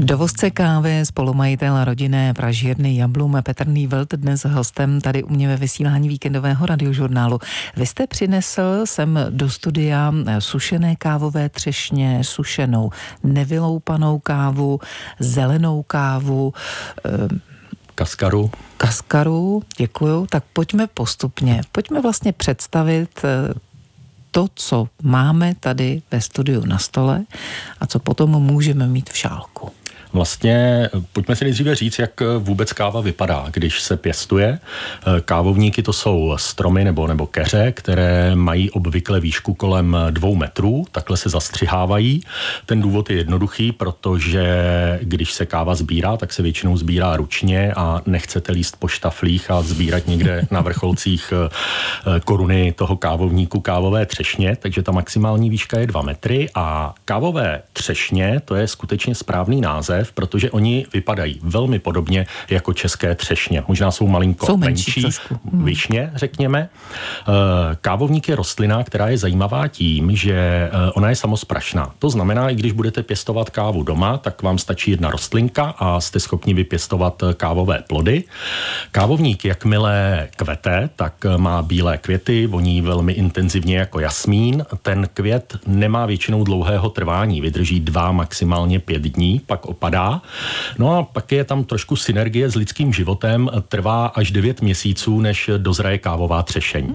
Dovozce kávy, spolumajitel rodinné pražírny Jablum Petr Nývelt dnes hostem tady u mě ve vysílání víkendového radiožurnálu. Vy jste přinesl sem do studia sušené kávové třešně, sušenou nevyloupanou kávu, zelenou kávu, Kaskaru, děkuju. Tak pojďme postupně. Pojďme vlastně představit to, co máme tady ve studiu na stole a co potom můžeme mít v šálku. Vlastně pojďme si nejdříve říct, jak vůbec káva vypadá, když se pěstuje. Kávovníky to jsou stromy nebo keře, které mají obvykle výšku kolem 2 metrů, takhle se zastřihávají. Ten důvod je jednoduchý, protože když se káva sbírá, tak se většinou sbírá ručně a nechcete líst po štaflích a sbírat někde na vrcholcích koruny toho kávovníku kávové třešně, takže ta maximální výška je 2 metry a kávové třešně, to je skutečně správný název, protože oni vypadají velmi podobně jako české třešně. Možná jsou malinko menší višně, řekněme. Kávovník je rostlina, která je zajímavá tím, že ona je samosprašná. To znamená, i když budete pěstovat kávu doma, tak vám stačí jedna rostlinka a jste schopni vypěstovat kávové plody. Kávovník, jakmile kvete, tak má bílé květy, voní velmi intenzivně jako jasmín. Ten květ nemá většinou dlouhého trvání, vydrží 2, maximálně 5 dní, pak opadá. No a pak je tam trošku synergie s lidským životem, trvá až 9 měsíců, než dozraje kávová třešeň.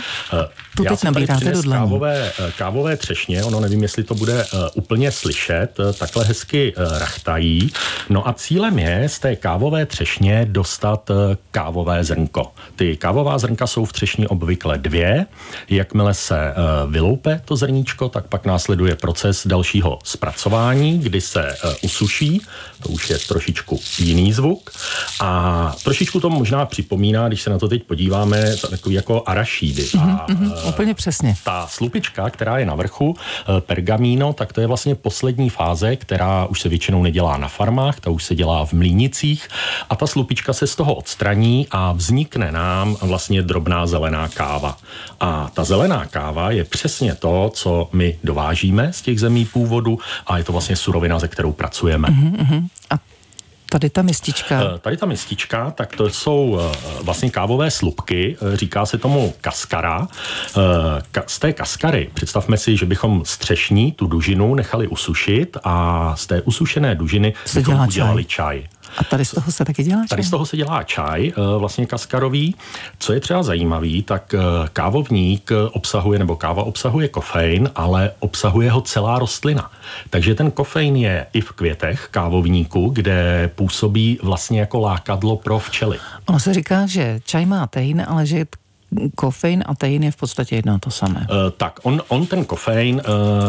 Tu teď nabíráte do dlaní. Kávové třešně, ono nevím, jestli to bude úplně slyšet, takhle hezky rachtají. No a cílem je z té kávové třešně dostat kávové zrnko. Ty kávová zrnka jsou v třešni obvykle 2. Jakmile se vyloupe to zrníčko, tak pak následuje proces dalšího zpracování, kdy se usuší. To už je trošičku jiný zvuk. A trošičku to možná připomíná, když se na to teď podíváme, takový jako arašídy. Úplně přesně. Ta slupička, která je na vrchu, pergamíno, tak to je vlastně poslední fáze, která už se většinou nedělá na farmách, ta už se dělá v mlýnicích a ta slupička se z toho odstraní a vznikne nám vlastně drobná zelená káva. A ta zelená káva je přesně to, co my dovážíme z těch zemí původu a je to vlastně surovina, se kterou pracujeme. A tady ta mistička. Tady ta mistička, tak to jsou vlastně kávové slupky, říká se tomu kaskara. Z té kaskary, představme si, že bychom z třešní tu dužinu nechali usušit a z té usušené dužiny bychom udělali čaj. A tady z toho se taky dělá čaj? Tady z toho se dělá čaj, vlastně kaskarový. Co je třeba zajímavý, tak kávovník obsahuje, nebo káva obsahuje kofein, ale obsahuje ho celá rostlina. Takže ten kofein je i v květech kávovníku, kde působí vlastně jako lákadlo pro včely. Ono se říká, že čaj má tein, ale že kofein a tein je v podstatě jedno to samé. Tak, on ten kofein,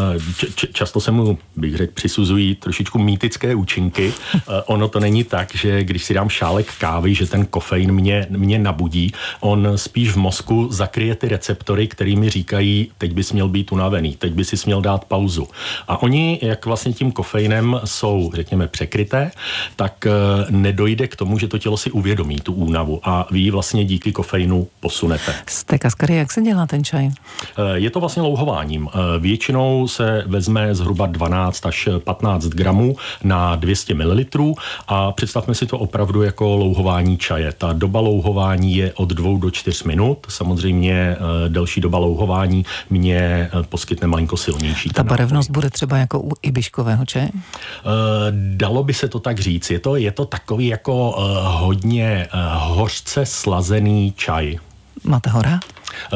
často se mu, bych řekl, přisuzují trošičku mýtické účinky. Ono to není tak, že když si dám šálek kávy, že ten kofein mě nabudí. On spíš v mozku zakryje ty receptory, kterými říkají, teď bys měl být unavený, teď bys si měl dát pauzu. A oni, jak vlastně tím kofeinem jsou, řekněme, překryté, tak nedojde k tomu, že to tělo si uvědomí tu únavu a vy ji vlastně díky kofeinu posunete. Z té kaskary, jak se dělá ten čaj? Je to vlastně louhováním. Většinou se vezme zhruba 12 až 15 gramů na 200 ml a představme si to opravdu jako louhování čaje. Ta doba louhování je od 2 do 4 minut. Samozřejmě delší doba louhování mě poskytne malinko silnější. Ta barevnost bude třeba jako u ibiškového čaje? Dalo by se to tak říct. Je to takový jako hodně hořce slazený čaj. Máte ho rád?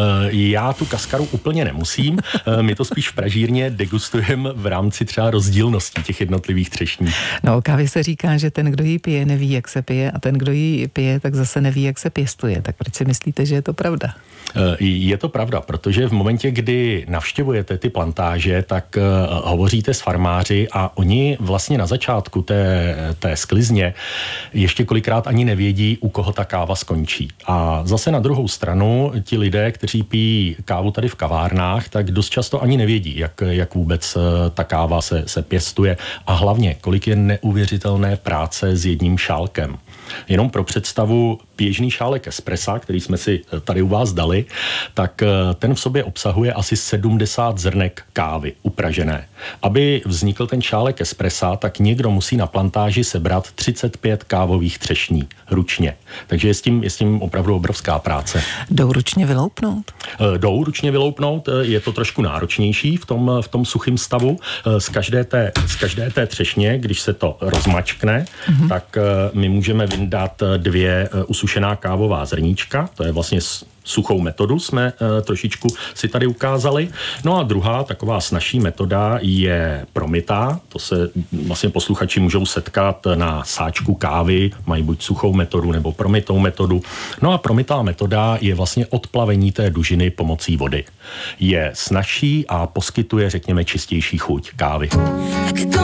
Já tu kaskaru úplně nemusím, my to spíš v pražírně degustujeme v rámci třeba rozdílností těch jednotlivých třešní. No o kávě se říká, že ten, kdo ji pije, neví, jak se pije a ten, kdo ji pije, tak zase neví, jak se pěstuje. Tak proč si myslíte, že je to pravda? Je to pravda, protože v momentě, kdy navštěvujete ty plantáže, tak hovoříte s farmáři a oni vlastně na začátku té sklizně ještě kolikrát ani nevědí, u koho ta káva skončí. A zase na druhou stranu ti lidé, kteří pijí kávu tady v kavárnách, tak dost často ani nevědí, jak vůbec ta káva se pěstuje a hlavně, kolik je neuvěřitelné práce s jedním šálkem. Jenom pro představu, běžný šálek espressa, který jsme si tady u vás dali, tak ten v sobě obsahuje asi 70 zrnek kávy upražené. Aby vznikl ten šálek espressa, tak někdo musí na plantáži sebrat 35 kávových třešní ručně. Takže je s tím opravdu obrovská práce. Jdou ručně vyloupnout? Jdou ručně vyloupnout, je to trošku náročnější v tom suchém stavu. Z každé té třešně, když se to rozmačkne, tak my můžeme vyndat 2 usušená kávová zrníčka, to je vlastně suchou metodu jsme trošičku si tady ukázali. No a druhá taková snazší metoda je promytá. To se vlastně posluchači můžou setkat na sáčku kávy, mají buď suchou metodu nebo promytou metodu. No a promytá metoda je vlastně odplavení té dužiny pomocí vody. Je snazší a poskytuje, řekněme, čistější chuť kávy.